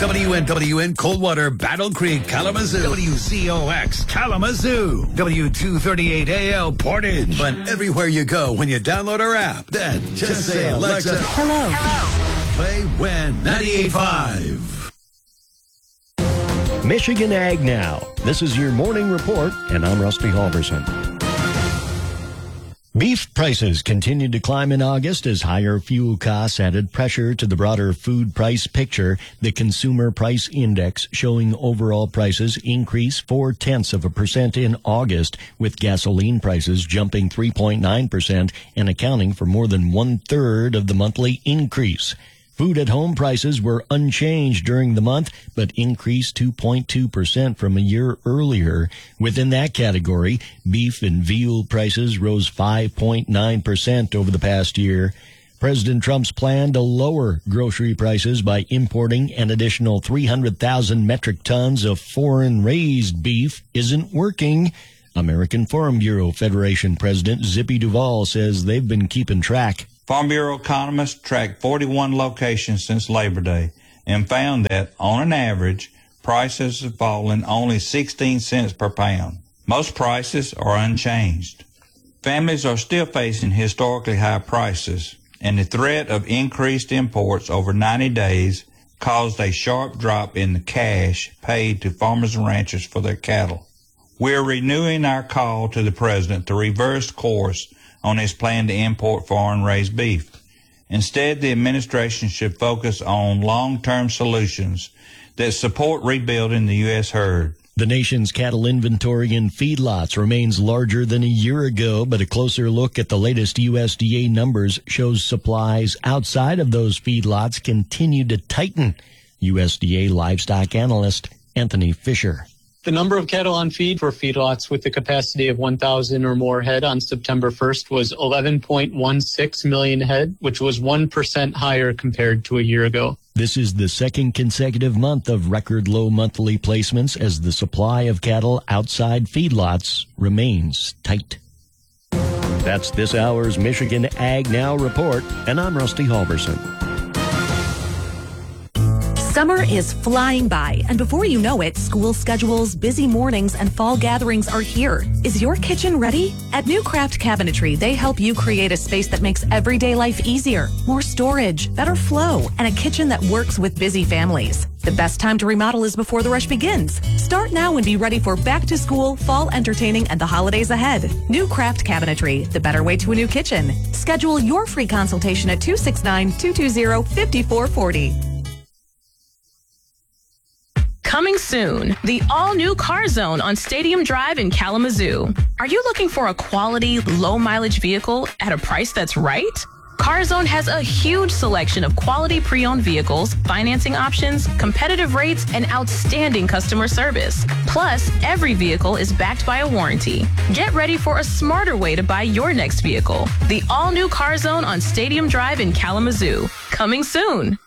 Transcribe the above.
WNWN Coldwater, Battle Creek, Kalamazoo. WCOX, Kalamazoo. W238AL, Portage. But everywhere you go when you download our app, then just say, Alexa, hello. Play Win 98.5. Michigan Ag Now. This is your morning report, and I'm Rusty Halverson. Beef prices continued to climb in August as higher fuel costs added pressure to the broader food price picture. The Consumer Price Index showing overall prices increase 0.4% in August, with gasoline prices jumping 3.9% and accounting for more than 1/3 of the monthly increase. Food at home prices were unchanged during the month, but increased 2.2% from a year earlier. Within that category, beef and veal prices rose 5.9% over the past year. President Trump's plan to lower grocery prices by importing an additional 300,000 metric tons of foreign-raised beef isn't working. American Farm Bureau Federation President Zippy Duvall says they've been keeping track. Farm Bureau economists tracked 41 locations since Labor Day and found that, on an average, prices have fallen only 16 cents per pound. Most prices are unchanged. Families are still facing historically high prices, and the threat of increased imports over 90 days caused a sharp drop in the cash paid to farmers and ranchers for their cattle. We're renewing our call to the President to reverse course on his plan to import foreign-raised beef. Instead, the administration should focus on long-term solutions that support rebuilding the U.S. herd. The nation's cattle inventory in feedlots remains larger than a year ago, but a closer look at the latest USDA numbers shows supplies outside of those feedlots continue to tighten. USDA livestock analyst Anthony Fisher. The number of cattle on feed for feedlots with the capacity of 1,000 or more head on September 1st was 11.16 million head, which was 1% higher compared to a year ago. This is the second consecutive month of record low monthly placements as the supply of cattle outside feedlots remains tight. That's this hour's Michigan Ag Now report, and I'm Rusty Halverson. Summer is flying by, and before you know it, school schedules, busy mornings, and fall gatherings are here. Is your kitchen ready? At New Craft Cabinetry, they help you create a space that makes everyday life easier, more storage, better flow, and a kitchen that works with busy families. The best time to remodel is before the rush begins. Start now and be ready for back to school, fall entertaining, and the holidays ahead. New Craft Cabinetry, the better way to a new kitchen. Schedule your free consultation at 269-220-5440. Coming soon, the all-new Car Zone on Stadium Drive in Kalamazoo. Are you looking for a quality, low-mileage vehicle at a price that's right? Car Zone has a huge selection of quality pre-owned vehicles, financing options, competitive rates, and outstanding customer service. Plus, every vehicle is backed by a warranty. Get ready for a smarter way to buy your next vehicle. The all-new Car Zone on Stadium Drive in Kalamazoo. Coming soon.